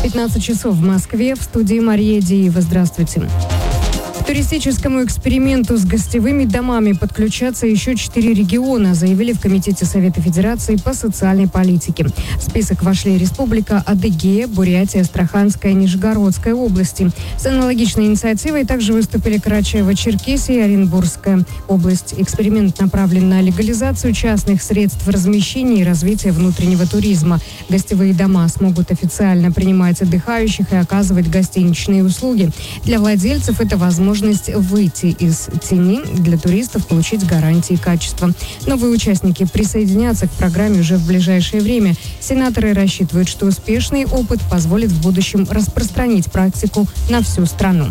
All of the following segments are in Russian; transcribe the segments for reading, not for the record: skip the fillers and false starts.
15 часов в Москве. В студии Мария Деева. Здравствуйте. К туристическому эксперименту с гостевыми домами подключатся еще 4 региона, заявили в Комитете Совета Федерации по социальной политике. В список вошли Республика Адыгея, Бурятия, Астраханская и Нижегородская области. С аналогичной инициативой также выступили Карачаево-Черкесия и Оренбургская область. Эксперимент направлен на легализацию частных средств размещения и развития внутреннего туризма. Гостевые дома смогут официально принимать отдыхающих и оказывать гостиничные услуги. Для владельцев это возможность выйти из тени, для туристов получить гарантии качества. Новые участники присоединятся к программе уже в ближайшее время. Сенаторы рассчитывают, что успешный опыт позволит в будущем распространить практику на всю страну.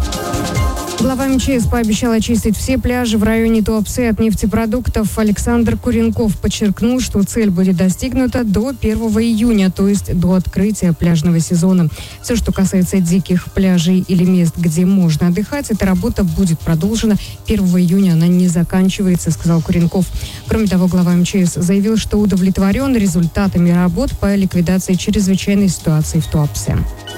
Глава МЧС пообещал очистить все пляжи в районе Туапсе от нефтепродуктов. Александр Куренков подчеркнул, что цель будет достигнута до 1 июня, то есть до открытия пляжного сезона. Все, что касается диких пляжей или мест, где можно отдыхать, эта работа будет продолжена. 1 июня она не заканчивается, сказал Куренков. Кроме того, глава МЧС заявил, что удовлетворен результатами работ по ликвидации чрезвычайной ситуации в Туапсе.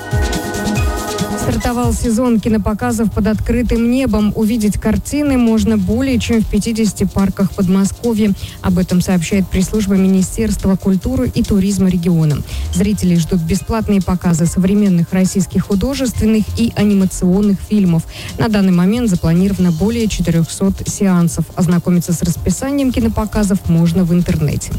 Стартовал сезон кинопоказов под открытым небом. Увидеть картины можно более чем в 50 парках Подмосковья. Об этом сообщает пресс-служба Министерства культуры и туризма региона. Зрителей ждут бесплатные показы современных российских художественных и анимационных фильмов. На данный момент запланировано более 400 сеансов. Ознакомиться с расписанием кинопоказов можно в интернете.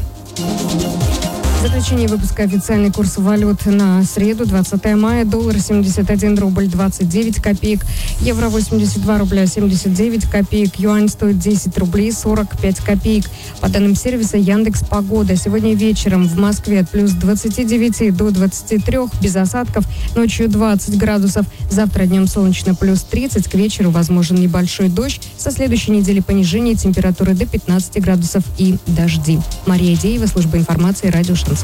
Заключение выпуска. Официальный курс валют на среду, 20 мая. Доллар 71 рубль 29 копеек. Евро 82 рубля 79 копеек. Юань стоит 10 рублей 45 копеек. По данным сервиса Яндекс.Погода, сегодня вечером в Москве от плюс 29 до 23, без осадков, ночью 20 градусов. Завтра днем солнечно, плюс 30. К вечеру возможен небольшой дождь. Со следующей недели понижение температуры до 15 градусов и дожди. Мария Деева, служба информации, радио Шансон.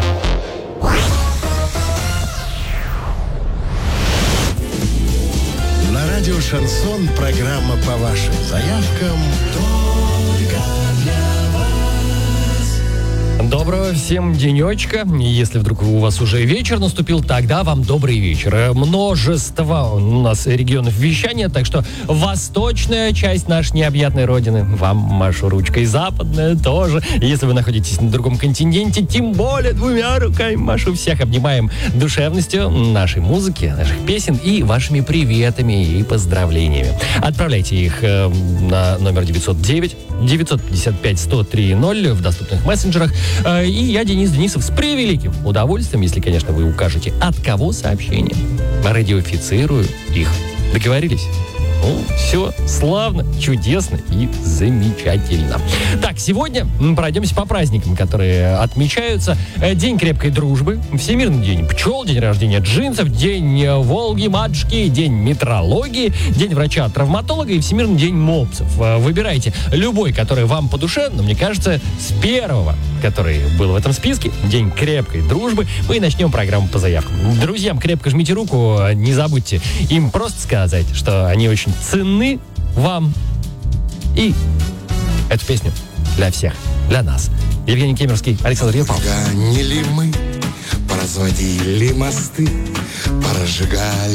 На радио Шансон программа по вашим заявкам только для вас. Доброго всем денечка. Если вдруг у вас уже вечер наступил, тогда вам добрый вечер. Множество у нас регионов вещания, так что восточная часть нашей необъятной родины вам машу ручкой, западная тоже. Если вы находитесь на другом континенте, тем более двумя руками машу. Всех обнимаем душевностью нашей музыки, наших песен и вашими приветами и поздравлениями. Отправляйте их на номер 909-955-1030 в доступных мессенджерах. И я, Денис Денисов, с превеликим удовольствием, если, конечно, вы укажете, от кого сообщение, радиофицирую их. Договорились? Ну, все славно, чудесно и замечательно. Так, сегодня пройдемся по праздникам, которые отмечаются. День крепкой дружбы, Всемирный день пчел, день рождения джинсов, день Волги-матушки, день метрологии, день врача-травматолога и Всемирный день мопсов. Выбирайте любой, который вам по душе, но мне кажется, с первого, который был в этом списке, день крепкой дружбы, мы начнем программу по заявкам. Друзьям крепко жмите руку, не забудьте им просто сказать, что они очень ценны вам. И эту песню для всех, для нас. Евгений Кемерский, Александр Епов. Погонили мы, поразводили мосты, поразжигали